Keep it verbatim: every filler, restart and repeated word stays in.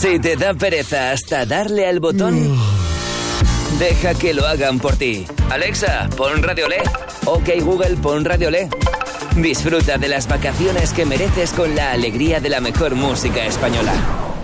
Si te da pereza hasta darle al botón, deja que lo hagan por ti. Alexa, pon Radio Le. Ok, Google, pon Radio Le. Disfruta de las vacaciones que mereces con la alegría de la mejor música española.